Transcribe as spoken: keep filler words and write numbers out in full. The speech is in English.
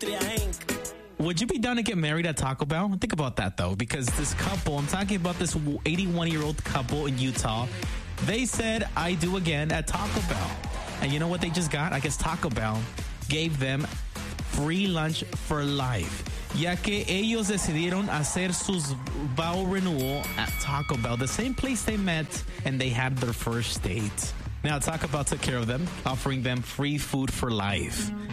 Would you be down to get married at Taco Bell? Think about that, though, because this couple, I'm talking about this eighty-one-year-old couple in Utah, they said, I do again at Taco Bell. And you know what they just got? I guess Taco Bell gave them free lunch for life. Ya que ellos decidieron hacer sus vow renewal at Taco Bell, the same place they met and they had their first date. Now, Taco Bell took care of them, offering them free food for life.